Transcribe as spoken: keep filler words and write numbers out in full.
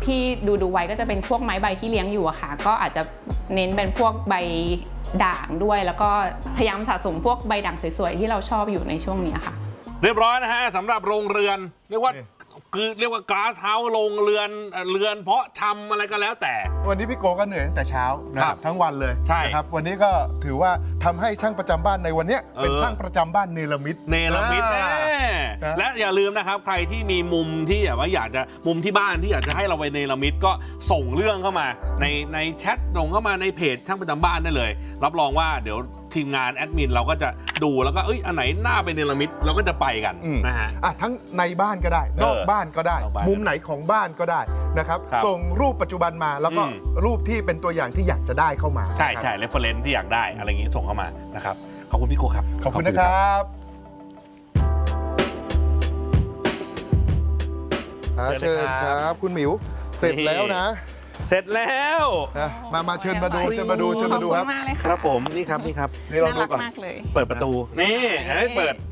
ที่ดูดูไว้ก็จะเป็นพวกไม้ใบที่เลี้ยงอยู่อะค่ะก็อาจจะเน้นเป็นพวกใบด่างด้วยแล้วก็พยายามสะสมพวกใบด่างสวยๆที่เราชอบอยู่ในช่วงนี้ค่ะเรียบร้อยนะฮะสำหรับโรงเรือนเรียกว่าคือเรียกว่ากราสเฮาส์โรงเรือนเรือนเพาะชำอะไรก็แล้วแต่วันนี้พี่โกก็เหนื่อยตั้งแต่เช้านะครับทั้งวันเลยใช่นะครับวันนี้ก็ถือว่าทำให้ช่างประจำบ้านในวันนี้เป็นช่างประจำบ้านเนรมิตเนรมิตและอย่าลืมนะครับใครที่มีมุมที่แบบว่าอยากจะมุมที่บ้านที่อยากจะให้เราไปเนรมิตก็ส่งเรื่องเข้ามาในในแชทส่งเข้ามาในเพจช่างประจำบ้านได้เลยรับรองว่าเดี๋ยวทีมงานแอดมินเราก็จะดูแล้วก็เอ้ยอันไหนหน้าเป็นเนรมิตเราก็จะไปกันนะฮะอ่ะทั้งในบ้านก็ได้นอกบ้านก็ได้มุมไหนของบ้านก็ได้นะครับส่งรูปปัจจุบันมาแล้วก็รูปที่เป็นตัวอย่างที่อยากจะได้เข้ามาใช่ใช่เรฟเฟอเรนซ์ที่อยากได้อะไรอย่างนี้ส่งเข้ามานะครับขอบคุณพี่โกครับขอบคุณนะครับเชิญครับคุณหมิวเสร็จแล้วนะเสร็จแล้วมามาเชิญมาดูเชิญมาดูเชิญมาดูครับมากเลยค่ะครับผมนี่ครับนี่ครับนี่เราดูก่อนมากเลยเปิดประตูนี่ให้เปิด